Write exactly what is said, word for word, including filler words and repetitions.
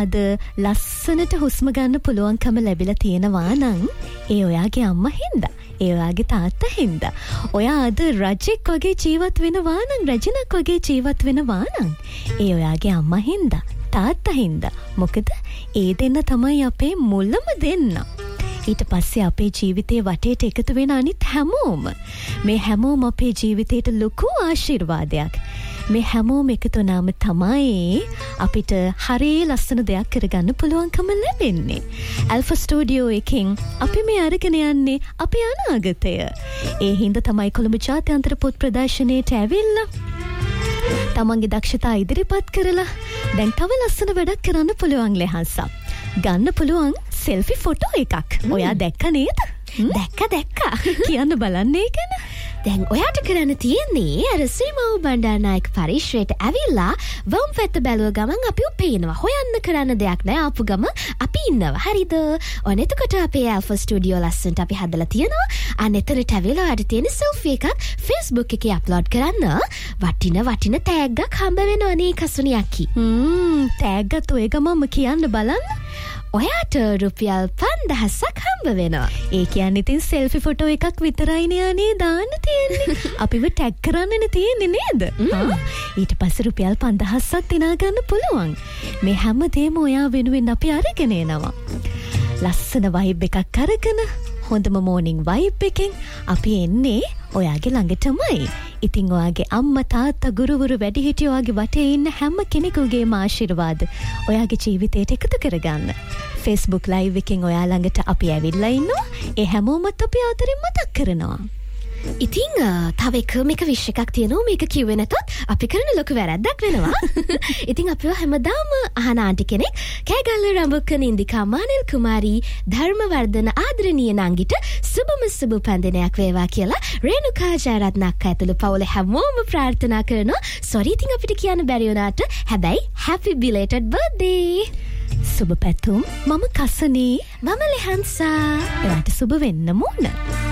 අද ලස්සනට හුස්ම ගන්න පුළුවන්කම ලැබිලා තියෙනවා නම් ඒ ඔයාගේ අම්මා හින්දා. ඒ ඔයාගේ තාත්තා හින්දා. ඔයා අද රජෙක් වගේ ජීවත් වෙනවා නම් රජනක් වගේ ජීවත් වෙනවා නම් ඒ ඔයාගේ අම්මා හින්දා. තාත්තා හින්දා. මොකද ඒ දෙන්න තමයි අපේ මුල්ලම දෙන්න. ඊට පස්සේ අපේ ජීවිතේ වටේට එකතු වෙන අනිත් හැමෝම මේ හැමෝම අපේ ජීවිතේට ලොකු ආශිර්වාදයක්. මේ හැමෝම එකතු වුණාම තමයි අපිට හරිය ලස්සන දෙයක් කරගන්න පුළුවන්කම ලැබෙන්නේ. ඇල්ෆා ස්ටුඩියෝ එකෙන් අපි මේ අරගෙන යන්නේ අපේ අනාගතය. ඒ හින්දා තමයි කොළඹ ජාත්‍යන්තර පොත් ප්‍රදර්ශනයට ඇවිල්ලා තමන්ගේ දක්ෂතා ඉදිරිපත් කරලා දැන් තව ලස්සන වැඩක් කරන්න පුළුවන් ලෙහසක්. ගන්න පුළුවන් සෙල්ෆි ෆොටෝ එකක්. ඔයා දැක්ක නේද? දැක්ක දැක්ක. කියන්න බලන්න ඒ ගැන. දැන් ඔයාට කරන්න තියෙන්නේ අර සීමාව බණ්ඩාරනායක පරිශ්‍රයට ඇවිල්ලා වම් පැත්ත බැලුව ගමන් අපිව පේනවා. හොයන්න කරන්න දෙයක් නෑ. ආපු ගමන් අපි ඉන්නවා. හරිද? ඔන්න එතකොට අපේ ඇල්ෆා ස්ටුඩියෝ ලස්සනට අපි හදලා තියෙනවා. අන්න එතනට ඇවිල්ලා ඔයාට තියෙන සෙල්ෆි එකක් Facebook එකේ අප්ලෝඩ් කරන්න. වටින වටින තෑග්ගක් හම්බ වෙනවනේ කසුනියක්කි. හ්ම් තෑග්ගත් ඔය ගමම කියන්න බලන්න. ඔයාට රුපියල් පන්දහසක් හම්බ වෙනවා. ඒ කියන්නේ ඉතින් සෙල්ෆි ෆොටෝ එකක් විතරයිනේ අනේ දාන්න තියෙන්නේ. අපිව ටැග් කරන්නනේ තියෙන්නේ නේද? ඊට පස්සේ රුපියල් පන්දහසක් දිනා ගන්න පුළුවන්. මේ හැමදේම ඔයා වෙනුවෙන් අපි අරගෙන එනවා. ලස්සන වයිබ් එකක් අරගෙන හොඳම මෝර්නිං වයිබ් එකෙන් අපි එන්නේ ඔයාගේ ළඟටමයි. ඉතින් ඔයාගේ අම්මා තාත්තා ගුරුවරු වැඩිහිටියෝ ඔයාගේ වටේ ඉන්න හැම කෙනෙකුගේම ආශිර්වාද ඔයාගේ ජීවිතයට එකතු කරගන්න. Facebook live එකෙන් ඔයා ළඟට අපි ඇවිල්ලා ඉන්නවා. ඒ හැමෝමත් අපි ආදරෙන් මතක් කරනවා. ඉතින් තව එකම එක විශ් එකක් තියෙනවා. මේක කිව්වේ නැතත් අපි කරන ලොකු වැරද්දක් වෙනවා. ඉතින් අපිව හැමදාම අහන ආන්ටි කෙනෙක් කෑගල්ල රඹුක්ක නින්දිකා මානෙල් කුමාරී ධර්මවර්ධන ආදරණීය නංගිට සුබම සුබ පන්දිනයක් වේවා කියලා රේණුකා ජයරත්න අක්කා ඇතුළු පවුල හැමෝම ප්‍රාර්ථනා කරනවා. සෝරි ඉතින් අපිට කියන්න බැරි වුණාට. හැබැයි happy belated birthday. සුබ පැතුම්. මම කසනේ. මම ලෙහන්සා. එයාට සුබ වෙන්න ඕන.